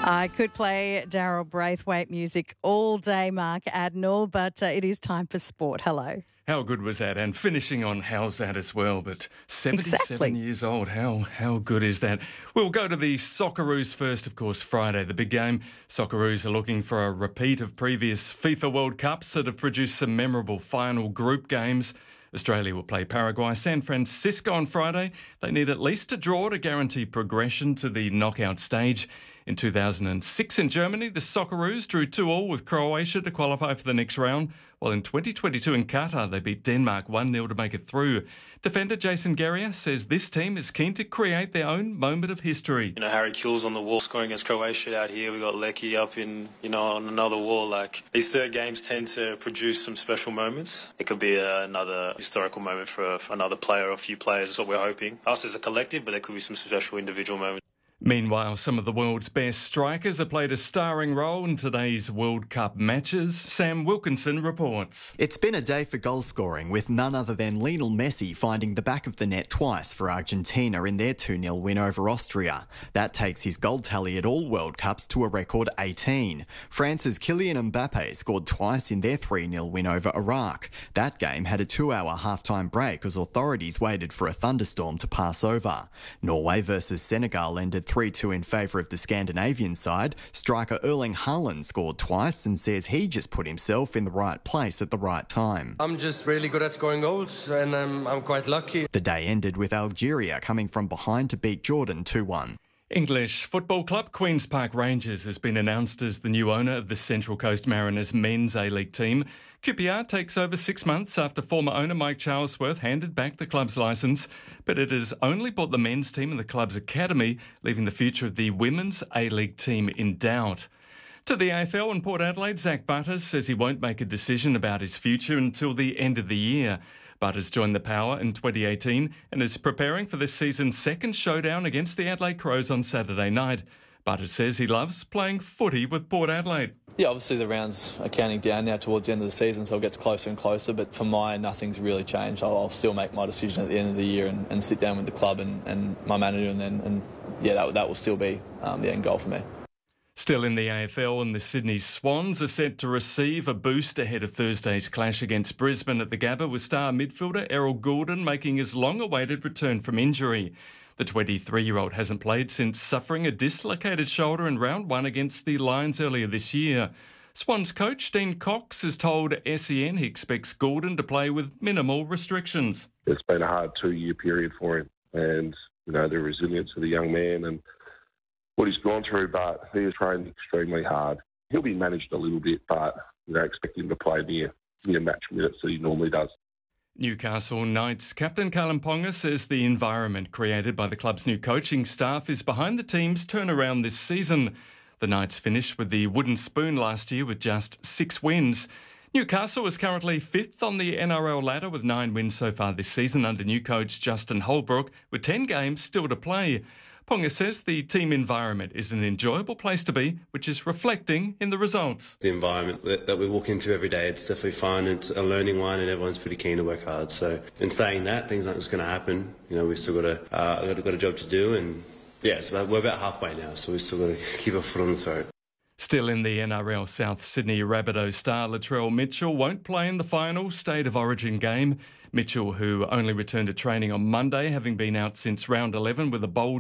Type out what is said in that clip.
I could play Daryl Braithwaite music all day, Mark Adnall, but it is time for sport. Hello. How good was that? And finishing on how's that as well, but 77 years old, how good is that? We'll go to the Socceroos first, of course, Friday, the big game. Socceroos are looking for a repeat of previous FIFA World Cups that have produced some memorable final group games. Australia will play Paraguay, San Francisco on Friday. They need at least a draw to guarantee progression to the knockout stage. In 2006 in Germany, the Socceroos drew 2-2 with Croatia to qualify for the next round, while in 2022 in Qatar, they beat Denmark 1-0 to make it through. Defender Jason Guerrier says this team is keen to create their own moment of history. Harry Kewell's on the wall scoring against Croatia out here. We got Lecky up in, on another wall. These third games tend to produce some special moments. It could be another historical moment for another player or a few players, is what we're hoping. Us as a collective, but there could be some special individual moments. Meanwhile, some of the world's best strikers have played a starring role in today's World Cup matches. Sam Wilkinson reports. It's been a day for goal scoring, with none other than Lionel Messi finding the back of the net twice for Argentina in their 2-0 win over Austria. That takes his goal tally at all World Cups to a record 18. France's Kylian Mbappe scored twice in their 3-0 win over Iraq. That game had a 2-hour half-time break as authorities waited for a thunderstorm to pass over. Norway versus Senegal ended 3-2 in favour of the Scandinavian side. Striker Erling Haaland scored twice and says he just put himself in the right place at the right time. I'm just really good at scoring goals and I'm quite lucky. The day ended with Algeria coming from behind to beat Jordan 2-1. English football club Queen's Park Rangers has been announced as the new owner of the Central Coast Mariners men's A-League team. QPR takes over 6 months after former owner Mike Charlesworth handed back the club's licence, but it has only bought the men's team and the club's academy, leaving the future of the women's A-League team in doubt. To the AFL in Port Adelaide, Zach Butters says he won't make a decision about his future until the end of the year. Butters joined the Power in 2018 and is preparing for this season's second showdown against the Adelaide Crows on Saturday night. Butters says he loves playing footy with Port Adelaide. Yeah, obviously the rounds are counting down now towards the end of the season, so it gets closer and closer, but for mine, nothing's really changed. I'll still make my decision at the end of the year and sit down with the club and my manager, that will still be the end goal for me. Still in the AFL, and the Sydney Swans are set to receive a boost ahead of Thursday's clash against Brisbane at the Gabba, with star midfielder Errol Gulden making his long-awaited return from injury. The 23-year-old hasn't played since suffering a dislocated shoulder in round 1 against the Lions earlier this year. Swans coach Dean Cox has told SEN he expects Gulden to play with minimal restrictions. It's been a hard 2-year period for him, and the resilience of the young man and what he's gone through, but he has trained extremely hard. He'll be managed a little bit, but expect him to play near match minutes that he normally does. Newcastle Knights captain Callum Ponga says the environment created by the club's new coaching staff is behind the team's turnaround this season. The Knights finished with the wooden spoon last year with just 6 wins. Newcastle is currently 5th on the NRL ladder with 9 wins so far this season under new coach Justin Holbrook, with 10 games still to play. Ponga says the team environment is an enjoyable place to be, which is reflecting in the results. The environment that we walk into every day, it's definitely fun, it's a learning one, and everyone's pretty keen to work hard. So in saying that, things aren't just going to happen. We've still got a job to do, and we're about halfway now, so we've still got to keep our foot on the throat. Still in the NRL, South Sydney Rabbitohs star Latrell Mitchell won't play in the final State of Origin game. Mitchell, who only returned to training on Monday, having been out since round 11 with a bulge